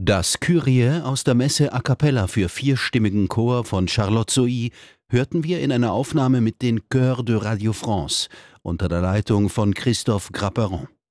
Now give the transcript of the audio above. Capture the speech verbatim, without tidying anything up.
Das Kyrie aus der Messe a cappella für vierstimmigen Chor von Charlotte Sohy hörten wir in einer Aufnahme mit den Chœurs de Radio France unter der Leitung von Christophe Grapperon.